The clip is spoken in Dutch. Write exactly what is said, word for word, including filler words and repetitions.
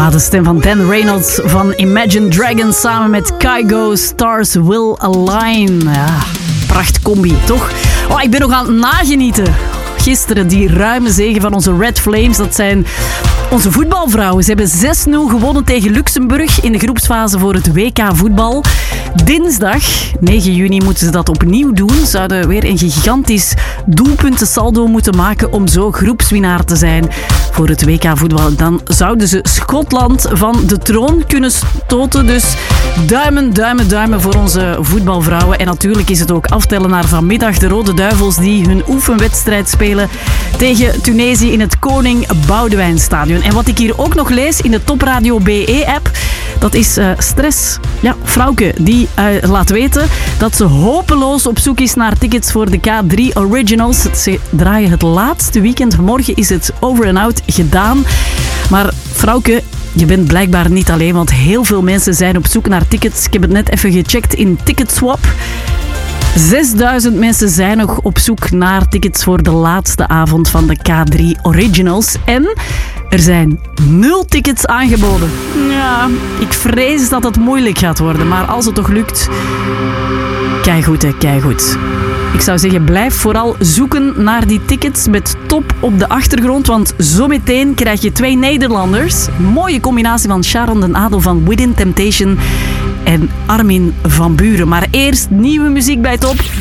Ja, de stem van Dan Reynolds van Imagine Dragons samen met Kygo, Stars Will Align. Ja, prachtcombi, toch? Oh, ik ben nog aan het nagenieten. Gisteren die ruime zege van onze Red Flames, dat zijn onze voetbalvrouwen. Ze hebben zes nul gewonnen tegen Luxemburg in de groepsfase voor het W K voetbal. Dinsdag, negen juni, moeten ze dat opnieuw doen. Ze zouden weer een gigantisch doelpuntensaldo moeten maken om zo groepswinnaar te zijn voor het W K voetbal. Dan zouden ze Schotland van de troon kunnen stoten. Dus duimen, duimen, duimen voor onze voetbalvrouwen. En natuurlijk is het ook aftellen naar vanmiddag de Rode Duivels die hun oefenwedstrijd spelen tegen Tunesië in het Koning Boudewijnstadion. En wat ik hier ook nog lees in de Topradio B E-app, dat is uh, stress. Ja, Frauke, die uh, laat weten dat ze hopeloos op zoek is naar tickets voor de K drie Originals. Ze draaien het laatste weekend. Morgen is het over en out gedaan. Maar Frauke, je bent blijkbaar niet alleen, want heel veel mensen zijn op zoek naar tickets. Ik heb het net even gecheckt in Ticketswap. zesduizend mensen zijn nog op zoek naar tickets voor de laatste avond van de K drie Originals. En er zijn nul tickets aangeboden. Ja, ik vrees dat het moeilijk gaat worden, maar als het toch lukt, keigoed hè, keigoed. Ik zou zeggen, blijf vooral zoeken naar die tickets met top op de achtergrond, want zometeen krijg je twee Nederlanders. Mooie combinatie van Sharon den Adel van Within Temptation en Armin van Buuren. Maar eerst nieuwe muziek bij Top.